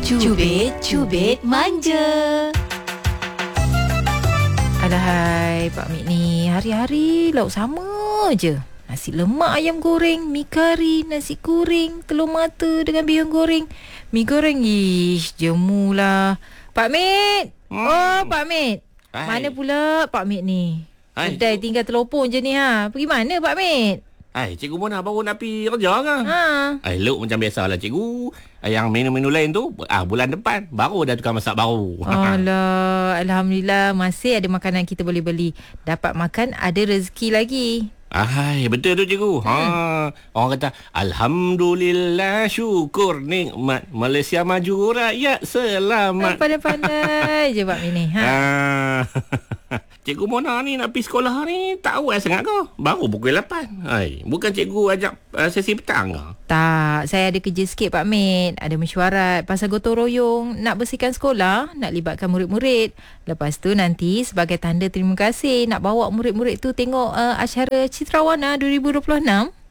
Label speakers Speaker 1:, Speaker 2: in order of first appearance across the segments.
Speaker 1: Cubit manja.
Speaker 2: Alahai, Pak Mik ni hari-hari lauk sama je. Nasi lemak ayam goreng, mi kari, nasi goreng, telur mata dengan bihun goreng. Mi goreng, jemu lah. Pak Mik! Oh, Pak Mik. Mana pula Pak Mik ni? Kedai tinggal telopon je ni ha. Pergi mana Pak Mik?
Speaker 3: Cikgu Mona baru nak pergi kerja ke? Look macam biasalah cikgu. Yang menu-menu lain tu bulan depan baru dah tukar masak baru.
Speaker 2: Alah, Alhamdulillah masih ada makanan kita boleh beli. Dapat makan ada rezeki lagi.
Speaker 3: Betul tu cikgu. Orang kata Alhamdulillah, syukur nikmat, Malaysia maju, rakyat selamat.
Speaker 2: Pandai-pandai je Pak Mik ni.
Speaker 3: Cikgu Mona ni nak pergi sekolah ni tak awal sangat ke? Baru pukul 8. Bukan cikgu ajak sesi petang ke?
Speaker 2: Tak, saya ada kerja sikit Pak Mik. Ada mesyuarat pasal gotong royong nak bersihkan sekolah, nak libatkan murid-murid. Lepas tu nanti sebagai tanda terima kasih nak bawa murid-murid tu tengok acara Citrawana 2026.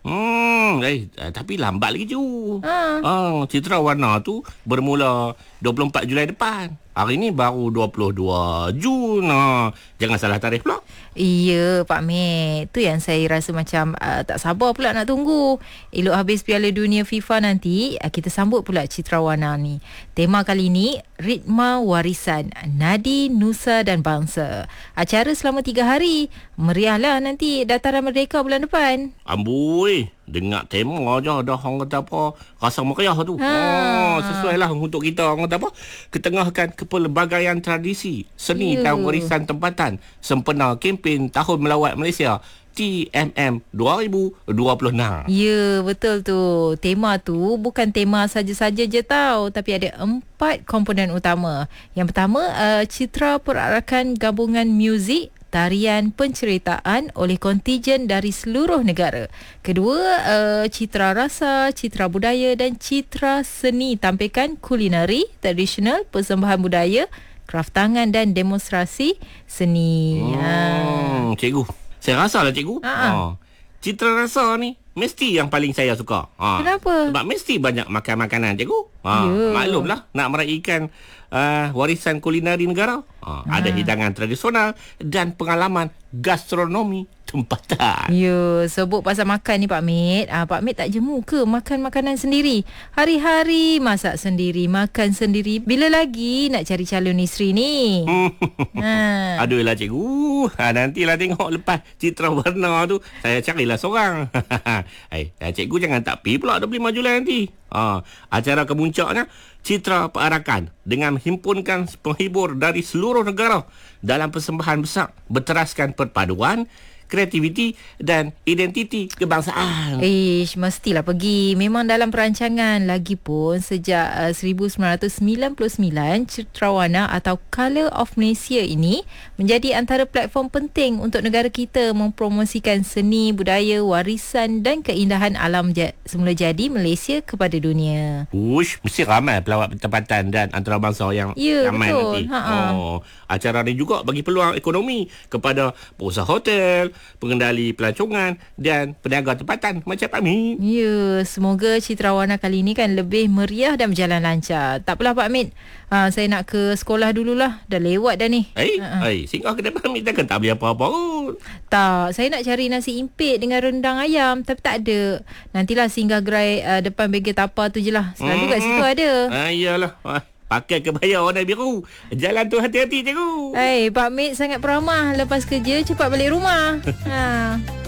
Speaker 3: Tapi lambat lagi cikgu. Citrawana tu bermula 24 Julai depan. Hari ni baru 22 Jun. Jangan salah tarikh pula.
Speaker 2: Iya Pak Mik, tu yang saya rasa macam tak sabar pula nak tunggu. Elok habis Piala Dunia FIFA nanti, kita sambut pula Citrawana ni. Tema kali ni Ritma Warisan Nadi, Nusa dan Bangsa. Acara selama 3 hari. Meriahlah nanti Dataran Merdeka bulan depan.
Speaker 3: Amboi, dengar tema je dah orang kata apa, rasa meriah tu. Sesuai lah untuk kita orang kata apa, ketengahkan kepelbagaian tradisi, seni dan warisan tempatan sempena kempen Tahun Melawat Malaysia TMM 2026.
Speaker 2: Ya, betul tu. Tema tu bukan tema saja-saja je tau, tapi ada 4 komponen utama. Yang pertama, citra perarakan gabungan muzik, tarian, penceritaan oleh kontijen dari seluruh negara. Kedua, citra rasa, citra budaya dan citra seni, tampilkan kulinari, tradisional, persembahan budaya, kraft tangan dan demonstrasi seni.
Speaker 3: Cikgu, saya rasa lah cikgu. Citra rasa ni mesti yang paling saya suka.
Speaker 2: Kenapa?
Speaker 3: Sebab mesti banyak makan makanan cikgu. Maklumlah nak meraihkan warisan kulinari negara. Ada hidangan tradisional dan pengalaman gastronomi tempatan.
Speaker 2: Ya, sebut pasal makan ni Pak Mik. Pak Mik tak jemu ke makan makanan sendiri? Hari-hari masak sendiri, makan sendiri. Bila lagi nak cari calon isteri ni?
Speaker 3: Aduh lah cikgu. Nantilah tengok lepas citra warna tu, saya carilah seorang. Cikgu jangan tak pergi pula 25 Julai nanti. Acara kemuncaknya citra perarakan dengan menghimpunkan penghibur dari seluruh negara dalam persembahan besar berteraskan perpaduan, kreativiti dan identiti kebangsaan.
Speaker 2: Mestilah pergi. Memang dalam perancangan. Lagipun sejak 1999 Citrawana atau Colour of Malaysia ini menjadi antara platform penting untuk negara kita mempromosikan seni, budaya, warisan dan keindahan alam semula jadi Malaysia kepada dunia.
Speaker 3: Mesti ramai pelawat tempatan dan antarabangsa yang ramai nanti. Acara ni juga bagi peluang ekonomi kepada pengusaha hotel, pengendali pelancongan dan peniaga tempatan macam kami.
Speaker 2: Ya, semoga Citrawana kali ini kan lebih meriah dan berjalan lancar. Tak apalah Pak Mik. Saya nak ke sekolah dululah. Dah lewat dah ni.
Speaker 3: Singgah kedai Pak Mik takkan tak beli apa-apa pun.
Speaker 2: Tak, saya nak cari nasi impit dengan rendang ayam tapi tak ada. Nantilah singgah gerai depan bengkel tapa tu je lah. Selalu kat situ ada.
Speaker 3: Iyalah. Pakai kebaya warna biru. Jalan tu hati-hati cikgu.
Speaker 2: Pak Mik sangat peramah. Lepas kerja cepat balik rumah.